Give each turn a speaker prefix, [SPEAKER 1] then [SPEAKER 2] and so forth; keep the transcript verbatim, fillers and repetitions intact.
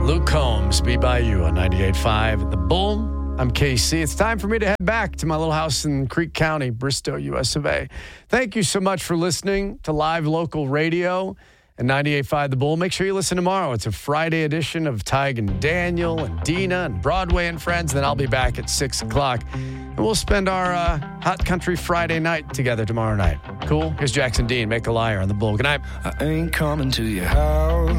[SPEAKER 1] Luke Combs, Be By You on ninety-eight point five. The Bull. I'm K C. It's time for me to head back to my little house in Creek County, Bristow, U S of A. Thank you so much for listening to live local radio and ninety-eight point five The Bull. Make sure you listen tomorrow. It's a Friday edition of Tig and Daniel and Dina and Broadway and Friends. Then I'll be back at six o'clock. And we'll spend our uh, Hot Country Friday night together tomorrow night. Cool? Here's Jackson Dean, Make a Liar on The Bull. Good night.
[SPEAKER 2] I ain't coming to your house.